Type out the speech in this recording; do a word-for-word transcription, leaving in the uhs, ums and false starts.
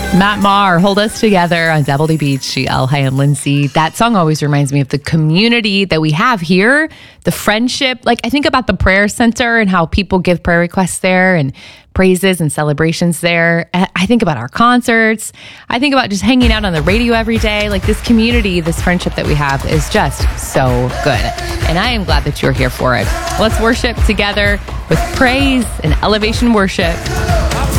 Matt Maher, Hold Us Together on Double D Beach, El Hi and Lindsay. That song always reminds me of the community that we have here, the friendship. Like, I think about the prayer center and how people give prayer requests there and praises and celebrations there. I think about our concerts. I think about just hanging out on the radio every day. Like, this community, this friendship that we have is just so good. And I am glad that you're here for it. Let's worship together with praise and elevation worship.